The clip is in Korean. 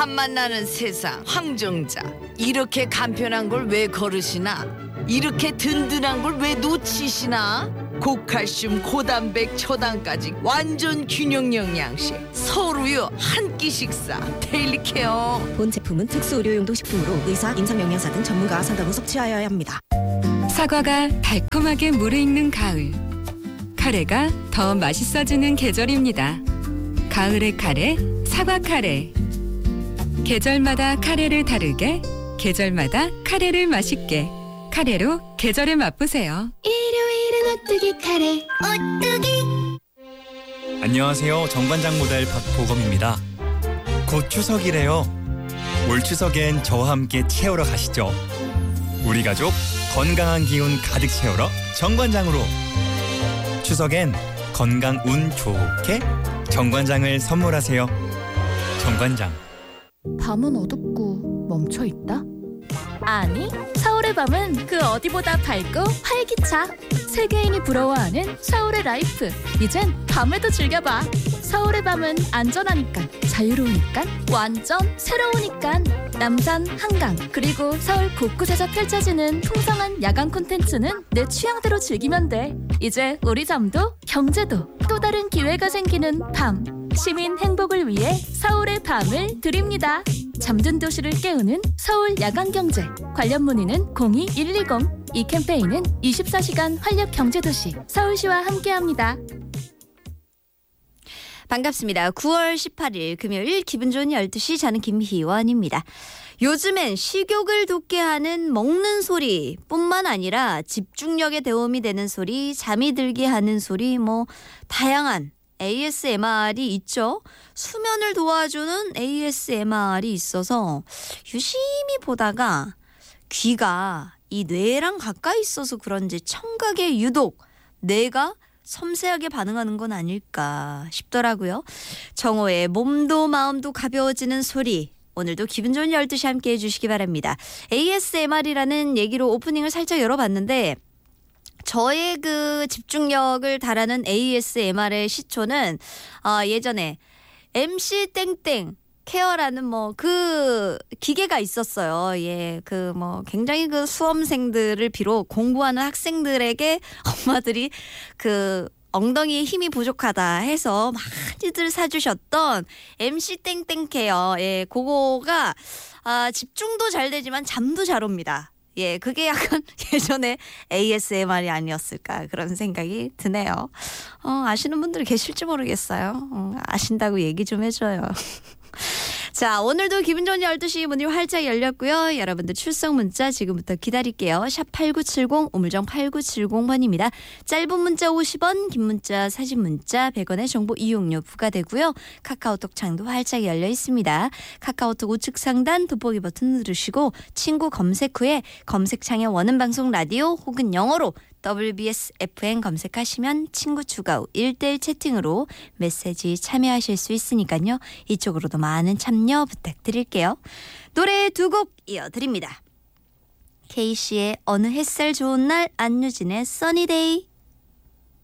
탐만 나는 세상 황정자. 이렇게 간편한 걸 왜 거르시나? 이렇게 든든한 걸 왜 놓치시나? 고칼슘, 고단백, 초당까지 완전 균형 영양식 서울우유 한 끼 식사 데일리 케어. 본 제품은 특수 의료용도 식품으로 의사, 임상영양사 등 전문가 상담 후 섭취하여야 합니다. 사과가 달콤하게 무르익는 가을. 카레가 더 맛있어지는 계절입니다. 가을의 카레, 사과 카레. 계절마다 카레를 다르게, 계절마다 카레를 맛있게. 카레로 계절을 맛보세요. 일요일은 오뚜기 카레, 오뚜기. 안녕하세요. 정관장 모델 박보검입니다. 곧 추석이래요. 올 추석엔 저와 함께 채우러 가시죠. 우리 가족 건강한 기운 가득 채우러 정관장으로. 추석엔 건강 운 좋게 정관장을 선물하세요. 정관장. 밤은 어둡고 멈춰있다? 아니, 서울의 밤은 그 어디보다 밝고 활기차. 세계인이 부러워하는 서울의 라이프. 이젠 밤을 더 즐겨봐. 서울의 밤은 안전하니까, 자유로우니까, 완전 새로우니까. 남산, 한강, 그리고 서울 곳곳에서 펼쳐지는 풍성한 야간 콘텐츠는 내 취향대로 즐기면 돼. 이제 우리 잠도 경제도 또 다른 기회가 생기는 밤. 시민 행복을 위해 서울의 밤을 드립니다. 잠든 도시를 깨우는 서울 야간경제. 관련 문의는 02-120. 이 캠페인은 24시간 활력 경제도시 서울시와 함께합니다. 반갑습니다. 9월 18일 금요일 기분 좋은 12시 저는 김희원입니다. 요즘엔 식욕을 돋게 하는 먹는 소리 뿐만 아니라 집중력에 도움이 되는 소리, 잠이 들게 하는 소리, 다양한 ASMR이 있죠. 수면을 도와주는 ASMR이 있어서 유심히 보다가 귀가 이 뇌랑 가까이 있어서 그런지 청각에 유독 뇌가 섬세하게 반응하는 건 아닐까 싶더라고요. 정호의 몸도 마음도 가벼워지는 소리. 오늘도 기분 좋은 12시 함께 해주시기 바랍니다. ASMR이라는 얘기로 오프닝을 살짝 열어봤는데 저의 그 집중력을 달하는 ASMR의 시초는 예전에 MC 땡땡 케어라는 그 기계가 있었어요. 예, 굉장히 그 수험생들을 비롯 공부하는 학생들에게 엄마들이 그 엉덩이에 힘이 부족하다 해서 많이들 사주셨던 MC 땡땡 케어. 예, 그거가 집중도 잘 되지만 잠도 잘 옵니다. 예, 그게 약간 예전에 ASMR이 아니었을까 그런 생각이 드네요. 아시는 분들 계실지 모르겠어요. 아신다고 얘기 좀 해줘요. 자, 오늘도 기분 좋은 12시 문이 활짝 열렸고요. 여러분들 출석 문자 지금부터 기다릴게요. 샵 8970 우물정 8970번입니다. 짧은 문자 50원, 긴 문자 사진 문자 100원의 정보 이용료 부과되고요. 카카오톡 창도 활짝 열려 있습니다. 카카오톡 우측 상단 돋보기 버튼 누르시고 친구 검색 후에 검색창에 원하는 방송 라디오 혹은 영어로 WBS FM 검색하시면 친구 추가 후 1대1 채팅으로 메시지 참여하실 수 있으니까요. 이쪽으로도 많은 참여 부탁드릴게요. 노래 2곡 이어드립니다. K씨의 어느 햇살 좋은 날, 안유진의 써니데이.